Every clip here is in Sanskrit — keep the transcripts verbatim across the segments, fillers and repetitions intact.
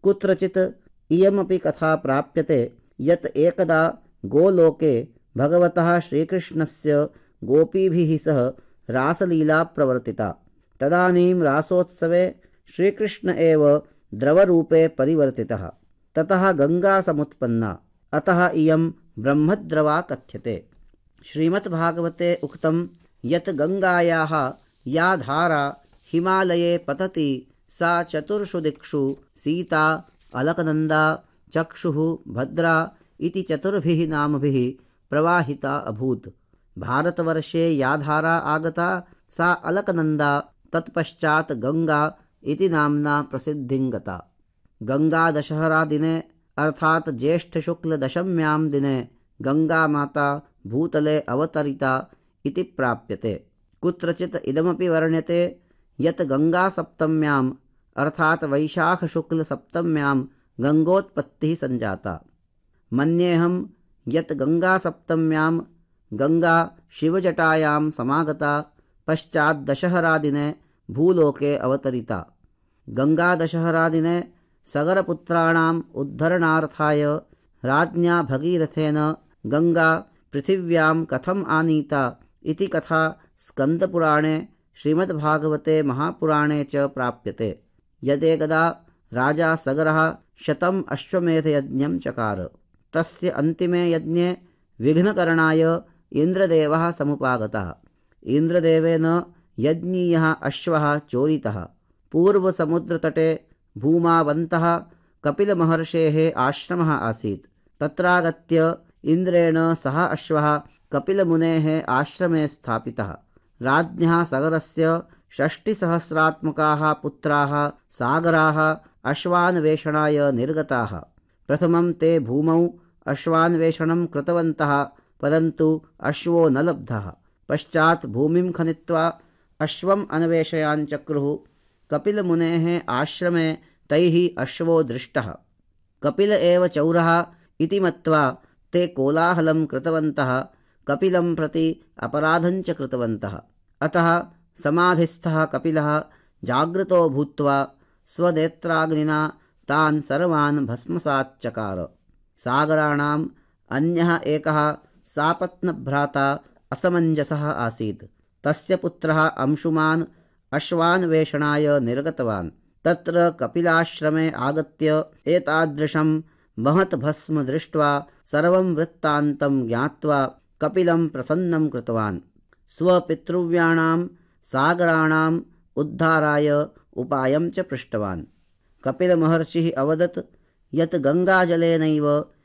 कुत्रचित् इयमपि कथा प्राप्यते यत् एकदा गोलोके भगवतः श्रीकृष्णस्य गोपीभिः सह रासलीला प्रवर्तिता। तदानीं रासोत्सवे श्रीकृष्ण एव द्रवरूपे परिवर्तितः। ततः गंगा समुत्पन्ना, अतः इयं ब्रह्मद्रवा कथ्यते। श्रीमद्भागवते उक्तं यत् गंगायाः या धारा हिमालये पतति सा चतुर्षु दिक्षु सीता, अलकनंदा, चक्षुः, भद्रा इति चतुर्भिः नामभिः प्रवाहिता अभूत्। भारतवर्षे या धारा आगता सा अलकनंदा, तत्पश्चात् गंगा इति नाम्ना प्रसिद्धिं गता। गंगा दशहरा दिने अर्थात ज्येष्ठ शुक्ल दशम्यां दिने गंगा माता भूतले अवतरिता इति प्राप्यते। कुत्रचित् इदमपि वर्ण्यते यत् गंगा सप्तम्याम् अर्थात वैशाख शुक्ल सप्तम्यां गंगोत्पत्तिः संजाता। मन्येऽहं यत् गंगा सप्तम्यां गंगा शिवजटायां समागता, पश्चात् दशहरा दिने भूलोके अवतरिता। गंगा दशहरा दिने सगरपुत्राणाम् उद्धरणार्थाय राज्ञा भगीरथेन गंगा पृथिव्यां कथम् आनीता इति कथा स्कन्दपुराणे, श्रीमद्भागवते महापुराणे च प्राप्यते। यदेकदा राजा सगरः शतम् अश्वमेधयज्ञं चकार। तस्य अन्तिमे यज्ञे विघ्नकरणाय इन्द्रदेवः समुपागतः। इन्द्रदेवेन यज्ञीयः अश्वः चोरितः। पूर्वसमुद्रतटे भूमावन्तः कपिलमहर्षेः आश्रमः आसीत्। तत्रागत्य इन्द्रेण सः अश्वः कपिलमुनेः आश्रमे स्थापितः। राज्ञः सगरस्य षष्टिसहस्रात्मकाः पुत्राः सागराः अश्वान्वेषणाय निर्गताः। प्रथमं ते भूमौ अश्वान्वेषणं कृतवन्तः, परन्तु अश्वो न लब्धः। पश्चात् भूमिं खनित्वा अश्वम् अन्वेषयाञ्चक्रुः। कपिलमुनेः आश्रमे तैः अश्वो दृष्टः। कपिल एव चौरः इति मत्वा ते कोलाहलं कृतवन्तः, कपिलं प्रति अपराधञ्च कृतवन्तः। अतः समाधिस्थः कपिलः जागृतो भूत्वा स्वनेत्राग्निना तान् सर्वान् भस्मसाच्चकार। सागराणाम् अन्यः एकः सापत्नभ्राता असमञ्जसः आसीत्। तस्य पुत्रः अंशुमान् अश्वान्वेषणाय निर्गतवान्। तत्र कपिलाश्रमे आगत्य एतादृशं महत् भस्म दृष्ट्वा सर्वं वृत्तान्तं ज्ञात्वा कपिलं प्रसन्नं कृतवान्। स्वपितृव्याणां सागराणाम् उद्धाराय उपायं च पृष्टवान्। कपिलमहर्षिः अवदत् यत् गङ्गाजलेनैव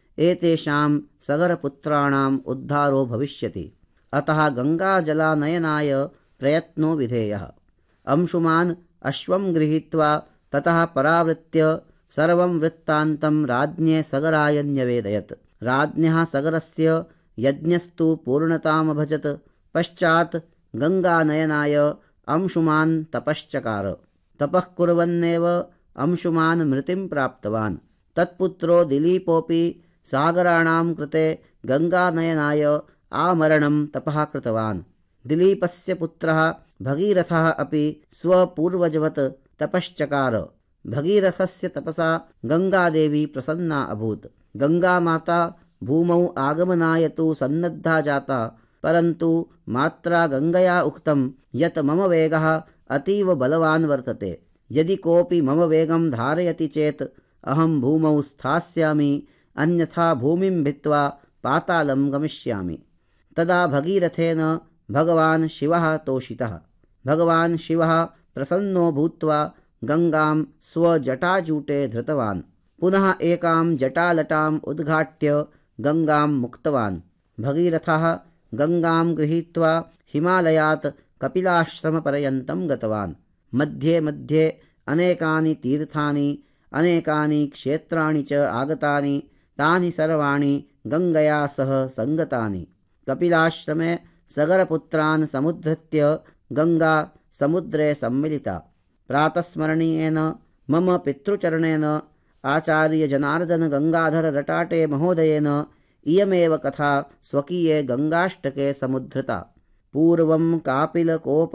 एतेषां सगरपुत्राणाम् उद्धारो भविष्यति, अतः गङ्गाजलानयनाय प्रयत्नो विधेयः। अंशुमान् अश्वं गृहीत्वा ततः परावृत्य सर्वं वृत्तान्तं राज्ञे सगराय न्यवेदयत्। राज्ञः सगरस्य यज्ञस्तु पूर्णतामभजत। पश्चात् गङ्गानयनाय अंशुमान् तपश्चकार। तपः कुर्वन्नेव अंशुमान् मृतिं प्राप्तवान्। तत्पुत्रो दिलीपोऽपि सागराणां कृते गङ्गानयनाय आमरणं तपः कृतवान्। दिलीपस्य पुत्रः भगीरथः अपि स्वपूर्वजवत् तपश्चकार। भगीरथस्य तपसा गङ्गादेवी प्रसन्ना अभूत्। गङ्गामाता भूमौ आगमनाय तु सन्नद्धा जाता, परन्तु मात्रा गङ्गया उक्तं यत् मम वेगः अतीव बलवान् वर्तते। यदि कोऽपि मम वेगं धारयति चेत् अहं भूमौ स्थास्यामि, अन्यथा भूमिं भित्त्वा पातालं गमिष्यामि। तदा भगीरथेन भगवान् शिवः तोषितः। भगवान् शिवः प्रसन्नो भूत्वा गङ्गां स्वजटाजूटे धृतवान्। पुनः एकां जटालटाम् उद्घाट्य गङ्गां मुक्तवान्। भगीरथः गङ्गां गृहीत्वा हिमालयात् कपिलाश्रमपर्यन्तं गतवान्। मध्ये मध्ये अनेकानि तीर्थानि अनेकानि क्षेत्राणि च आगतानि। तानि सर्वाणि गङ्गया सह सङ्गतानि। कपिलाश्रमे सगरपुत्रान् समुद्धृत्य गङ्गा समुद्रे सम्मिलिता। प्रातस्मरणीयेन मम पितृचरणेन आचार्य जनार्दन गंगाधर रटाटे महोदयेन इयमेव कथा स्वकीये गंगाष्टके समुद्धृता। पूर्वं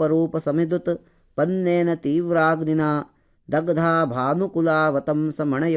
कापिलकोपरूपसमिदुत पन्नेन तीव्राग्निना दग्धा भानुकुलावतंसमणयो